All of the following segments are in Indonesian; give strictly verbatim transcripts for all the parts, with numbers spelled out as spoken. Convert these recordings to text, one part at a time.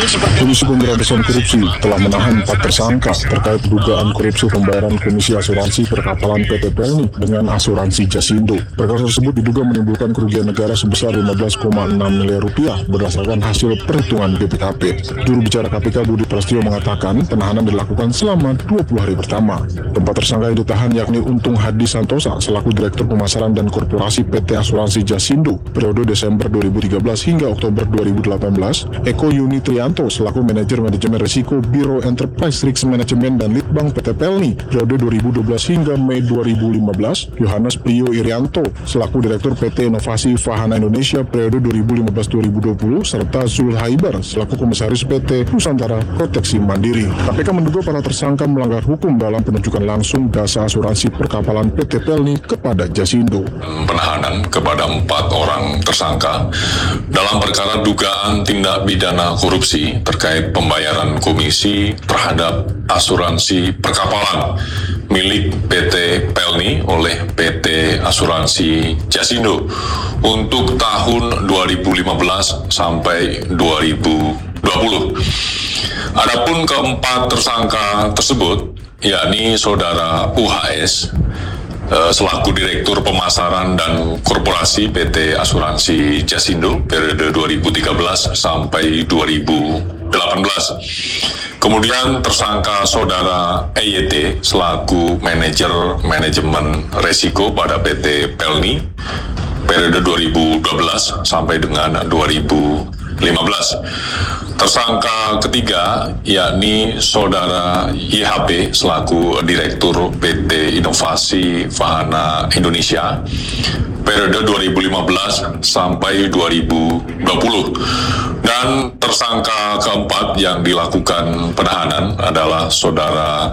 Komisi Pemberantasan Korupsi telah menahan empat tersangka terkait dugaan korupsi pembayaran komisi asuransi perkapalan P T Pelni dengan asuransi Jasindo. Perkara tersebut diduga menimbulkan kerugian negara sebesar lima belas koma enam miliar rupiah berdasarkan hasil perhitungan B P K P. Juru bicara K P K Budi Prasetyo mengatakan penahanan dilakukan selama dua puluh hari pertama. Keempat tersangka yang ditahan yakni Untung Hadi Santosa selaku Direktur Pemasaran dan Korporasi P T Asuransi Jasindo periode Desember dua ribu tiga belas hingga Oktober dua ribu delapan belas, Eko Yuni Trianto selaku Manajer Manajemen Risiko Biro Enterprise Risk Management dan Litbang P T Pelni periode dua ribu dua belas hingga Mei dua ribu lima belas, Yohanes Priyo Irianto selaku Direktur P T Inovasi Fahana Indonesia periode dua ribu lima belas dua ribu dua puluh, serta Zul Haibar selaku Komisaris P T Nusantara Proteksi Mandiri. K P K menduga para tersangka melanggar hukum dalam penunjukan langsung jasa asuransi perkapalan P T Pelni kepada Jasindo. Penahanan kepada empat orang tersangka dalam perkara dugaan tindak pidana korupsi terkait pembayaran komisi terhadap asuransi perkapalan milik P T Pelni oleh P T Asuransi Jasindo untuk tahun dua ribu lima belas sampai dua ribu dua puluh. Adapun keempat tersangka tersebut yakni saudara U H S selaku Direktur Pemasaran dan Korporasi P T Asuransi Jasindo periode dua ribu tiga belas sampai dua ribu delapan belas. Kemudian tersangka saudara E Y T selaku Manajer Manajemen Resiko pada P T Pelni periode dua ribu dua belas sampai dengan dua ribu lima belas. Tersangka ketiga yakni saudara Y H P selaku Direktur P T Inovasi Fahana Indonesia periode dua ribu lima belas sampai dua ribu dua puluh. Dan tersangka keempat yang dilakukan penahanan adalah saudara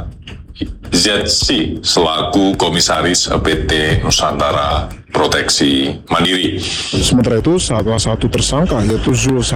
Z C selaku Komisaris P T Nusantara Proteksi Mandiri. Sementara itu, salah satu tersangka yaitu Zul